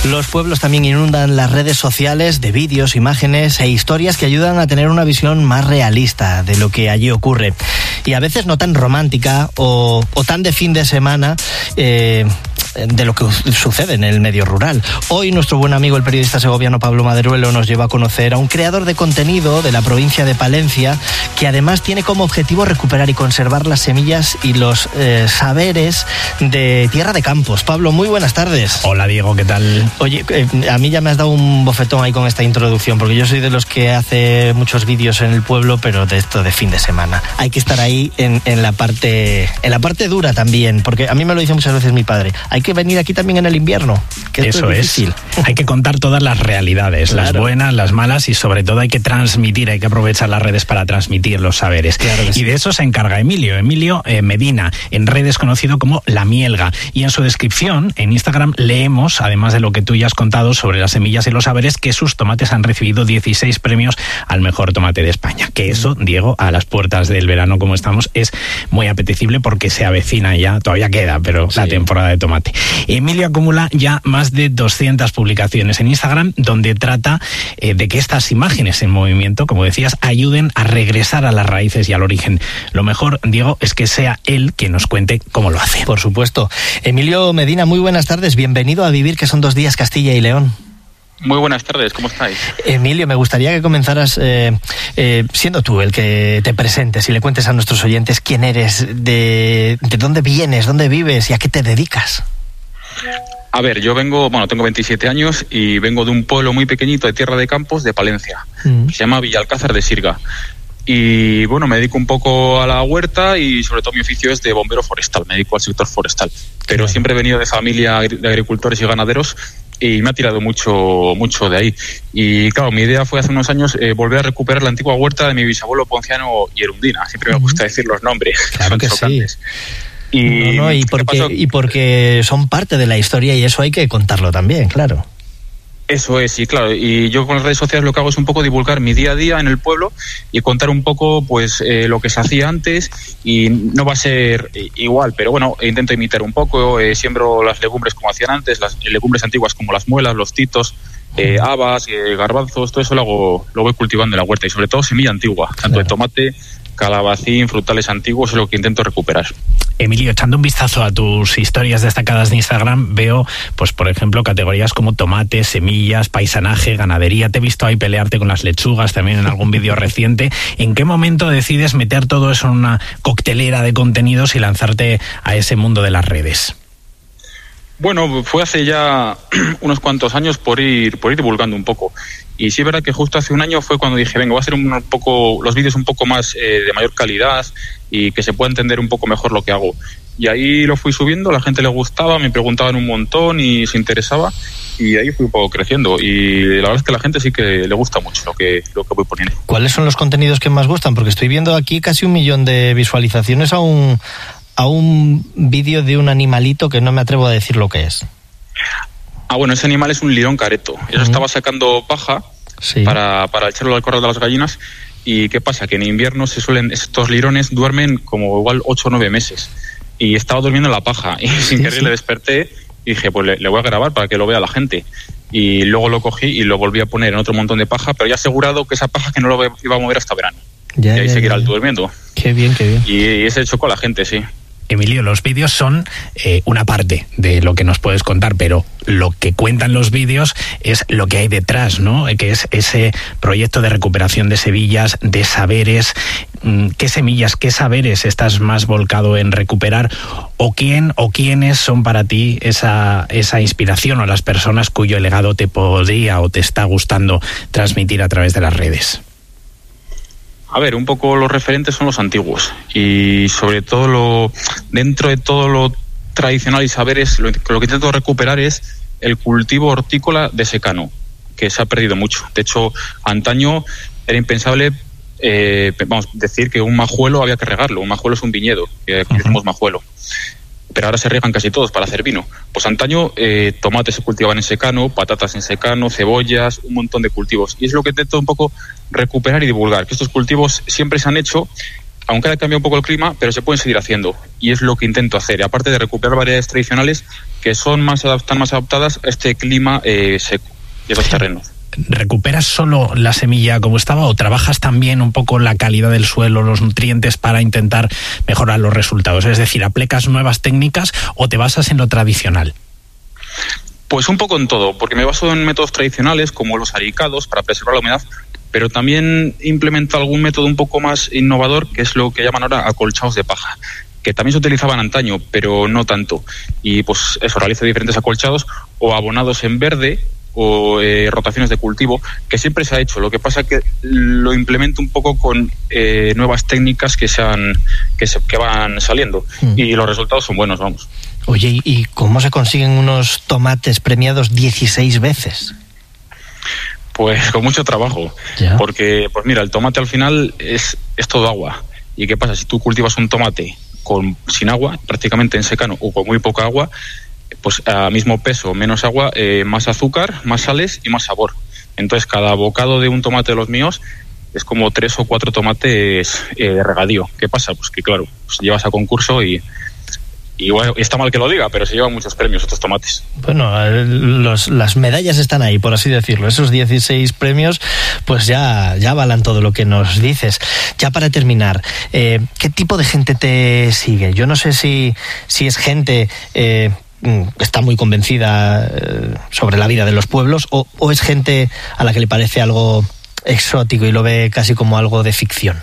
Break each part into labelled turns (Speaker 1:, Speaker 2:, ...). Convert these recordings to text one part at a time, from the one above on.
Speaker 1: Los pueblos también inundan las redes sociales de vídeos, imágenes e historias que ayudan a tener una visión más realista de lo que allí ocurre. Y a veces no tan romántica o tan de fin de semana de lo que sucede en el medio rural. Hoy nuestro buen amigo el periodista segoviano Pablo Maderuelo nos lleva a conocer a un creador de contenido de la provincia de Palencia que además tiene como objetivo recuperar y conservar las semillas y los saberes de Tierra de Campos. Pablo, muy buenas tardes.
Speaker 2: Hola Diego, ¿qué tal?
Speaker 1: Oye, a mí ya me has dado un bofetón ahí con esta introducción, porque yo soy de los que hace muchos vídeos en el pueblo, pero de esto de fin de semana. Hay que estar ahí en la parte dura también, porque a mí me lo dice muchas veces mi padre. Hay que venir aquí también en el invierno, que
Speaker 2: eso es difícil. Hay que contar todas las realidades, claro. Las buenas, las malas, y sobre todo hay que transmitir, hay que aprovechar las redes para transmitir los saberes. Claro que sí. Y de eso se encarga Emilio Medina, en redes conocido como La Mielga. Y en su descripción, en Instagram, leemos, además de lo que tú ya has contado sobre las semillas y los saberes, que sus tomates han recibido 16 premios al mejor tomate de España. Que eso, Diego, a las puertas del verano como estamos, es muy apetecible porque se avecina ya, todavía queda, pero sí, la temporada de tomate. Emilio acumula ya más de 200 publicaciones en Instagram donde trata de que estas imágenes en movimiento, como decías, ayuden a regresar a las raíces y al origen. Lo mejor, Diego, es que sea él quien nos cuente cómo lo hace.
Speaker 1: Por supuesto. Emilio Medina, muy buenas tardes. Bienvenido a Vivir, que son 2 días Castilla y León.
Speaker 3: Muy buenas tardes, ¿cómo estáis?
Speaker 1: Emilio, me gustaría que comenzaras siendo tú el que te presentes y le cuentes a nuestros oyentes quién eres, de dónde vienes, dónde vives y a qué te dedicas.
Speaker 3: A ver, yo tengo 27 años y vengo de un pueblo muy pequeñito de Tierra de Campos, de Palencia, que se llama Villalcázar de Sirga. Y bueno, me dedico un poco a la huerta y sobre todo mi oficio es de bombero forestal, me dedico al sector forestal. Pero claro, siempre he venido de familia de agricultores y ganaderos y me ha tirado mucho de ahí. Y claro, mi idea fue hace unos años volver a recuperar la antigua huerta de mi bisabuelo Ponciano y Erundina. Siempre me gusta decir los nombres.
Speaker 1: Claro que
Speaker 3: chocantes.
Speaker 1: Sí. Y porque son parte de la historia y eso hay que contarlo también, claro.
Speaker 3: Eso es, y claro, y yo con las redes sociales lo que hago es un poco divulgar mi día a día en el pueblo y contar un poco pues lo que se hacía antes, y no va a ser igual, pero bueno, intento imitar un poco, siembro las legumbres como hacían antes, las legumbres antiguas como las muelas, los titos, habas, garbanzos, todo eso lo voy cultivando en la huerta, y sobre todo semilla antigua, tanto de tomate, calabacín, frutales antiguos, es lo que intento recuperar.
Speaker 2: Emilio, echando un vistazo a tus historias destacadas de Instagram, veo, pues por ejemplo, categorías como tomate, semillas, paisanaje, ganadería. Te he visto ahí pelearte con las lechugas también en algún vídeo reciente. ¿En qué momento decides meter todo eso en una coctelera de contenidos y lanzarte a ese mundo de las redes?
Speaker 3: Bueno, fue hace ya unos cuantos años por ir divulgando un poco. Y sí es verdad que justo hace un año fue cuando dije, venga, voy a hacer un poco los vídeos un poco más de mayor calidad y que se pueda entender un poco mejor lo que hago. Y ahí lo fui subiendo, la gente le gustaba, me preguntaban un montón y se interesaba, y ahí fui un poco creciendo. Y la verdad es que a la gente sí que le gusta mucho lo que voy poniendo.
Speaker 1: ¿Cuáles son los contenidos que más gustan? Porque estoy viendo aquí casi 1 millón de visualizaciones a un vídeo de un animalito que no me atrevo a decir lo que es.
Speaker 3: Bueno, ese animal es un lirón careto. Eso estaba sacando paja para echarlo al corral de las gallinas. ¿Y qué pasa? Que en invierno estos lirones duermen como igual 8 o 9 meses. Y estaba durmiendo en la paja. Y sin querer le desperté y dije, pues le voy a grabar para que lo vea la gente. Y luego lo cogí y lo volví a poner en otro montón de paja, pero ya asegurado que esa paja que no lo iba a mover hasta verano. Y ahí seguirá durmiendo.
Speaker 1: Qué bien, qué bien.
Speaker 3: Y ese chocó a la gente, sí.
Speaker 2: Emilio, los vídeos son una parte de lo que nos puedes contar, pero lo que cuentan los vídeos es lo que hay detrás, ¿no? Que es ese proyecto de recuperación de semillas, de saberes. ¿Qué semillas, qué saberes estás más volcado en recuperar? ¿O quién o quiénes son para ti esa inspiración, o las personas cuyo legado te podría o te está gustando transmitir a través de las redes?
Speaker 3: A ver, un poco los referentes son los antiguos, y sobre todo dentro de todo lo tradicional y saberes, lo que intento recuperar es el cultivo hortícola de secano, que se ha perdido mucho. De hecho, antaño era impensable decir que un majuelo había que regarlo. Un majuelo es un viñedo, que aquí decimos majuelo. Pero ahora se riegan casi todos para hacer vino. Pues antaño tomates se cultivaban en secano, patatas en secano, cebollas, un montón de cultivos. Y es lo que intento un poco recuperar y divulgar, que estos cultivos siempre se han hecho aunque haya cambiado un poco el clima, pero se pueden seguir haciendo, y es lo que intento hacer, aparte de recuperar variedades tradicionales que están más adaptadas a este clima seco y a esos terrenos.
Speaker 2: ¿Recuperas solo la semilla como estaba o trabajas también un poco la calidad del suelo, los nutrientes para intentar mejorar los resultados? Es decir, ¿aplicas nuevas técnicas o te basas en lo tradicional?
Speaker 3: Pues un poco en todo, porque me baso en métodos tradicionales como los aricados para preservar la humedad, pero también implemento algún método un poco más innovador, que es lo que llaman ahora acolchados de paja, que también se utilizaban antaño, pero no tanto. Y pues eso, realizo diferentes acolchados o abonados en verde, o rotaciones de cultivo, que siempre se ha hecho. Lo que pasa es que lo implemento un poco con nuevas técnicas que van saliendo, y los resultados son buenos, vamos.
Speaker 1: Oye, ¿y cómo se consiguen unos tomates premiados 16 veces?
Speaker 3: Pues con mucho trabajo. ¿Ya? Porque, pues mira, el tomate al final es todo agua. ¿Y qué pasa? Si tú cultivas un tomate sin agua, prácticamente en secano, o con muy poca agua, pues a mismo peso, menos agua, más azúcar, más sales y más sabor. Entonces cada bocado de un tomate de los míos es como 3 o 4 tomates de regadío. ¿Qué pasa? Pues que claro, pues llevas a concurso y bueno, está mal que lo diga, pero se llevan muchos premios estos tomates.
Speaker 1: Bueno, las medallas están ahí, por así decirlo. Esos 16 premios pues ya avalan todo lo que nos dices. Ya para terminar, ¿qué tipo de gente te sigue? Yo no sé si es gente está muy convencida sobre la vida de los pueblos, o es gente a la que le parece algo exótico y lo ve casi como algo de ficción.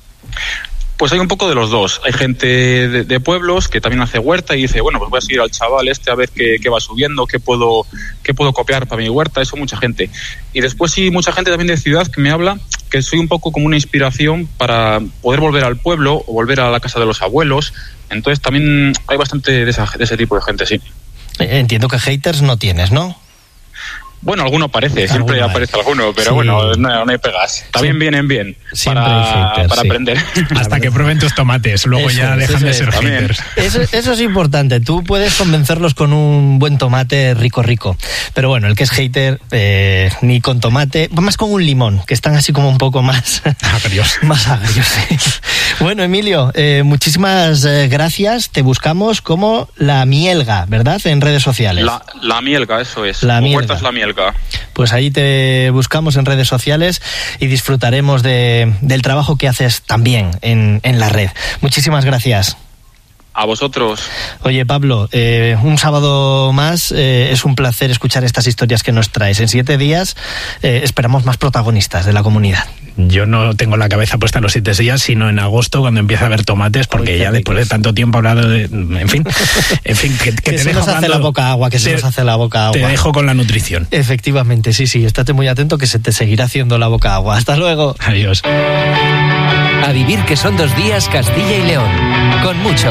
Speaker 3: Pues hay un poco de los dos. Hay gente de pueblos que también hace huerta y dice, bueno, pues voy a seguir al chaval a ver qué va subiendo, qué puedo copiar para mi huerta. Eso mucha gente. Y después sí, mucha gente también de ciudad que me habla, que soy un poco como una inspiración para poder volver al pueblo o volver a la casa de los abuelos. Entonces también hay bastante de ese tipo de gente, sí.
Speaker 1: Entiendo que haters no tienes, ¿no?
Speaker 3: Bueno, alguno aparece, siempre aparece alguno, pero sí. Bueno, no hay pegas. También sí. Vienen bien para aprender.
Speaker 2: Hasta que prueben tus tomates, luego ya dejan de ser haters.
Speaker 1: Eso es importante, tú puedes convencerlos con un buen tomate rico. Pero bueno, el que es hater, ni con tomate, más con un limón, que están así como un poco más
Speaker 2: agrios.
Speaker 1: Más agrios, sí. Bueno, Emilio, muchísimas gracias. Te buscamos como La Mielga, ¿verdad? En redes sociales.
Speaker 3: La Mielga, eso es.
Speaker 1: La Mielga.
Speaker 3: Huertas La Mielga.
Speaker 1: Pues ahí te buscamos en redes sociales y disfrutaremos del trabajo que haces también en la red. Muchísimas gracias.
Speaker 3: A vosotros.
Speaker 1: Oye, Pablo, un sábado más, es un placer escuchar estas historias que nos traes. En 7 días esperamos más protagonistas de la comunidad.
Speaker 2: Yo no tengo la cabeza puesta en los 7 días, sino en agosto, cuando empieza a haber tomates, porque ya después de tanto tiempo hablado de... En fin, que te
Speaker 1: se nos hace la boca agua, se nos hace la boca agua.
Speaker 2: Te dejo con la nutrición.
Speaker 1: Efectivamente, sí, estate muy atento que se te seguirá haciendo la boca agua. Hasta luego.
Speaker 2: Adiós.
Speaker 4: A vivir que son 2 días Castilla y León, con mucho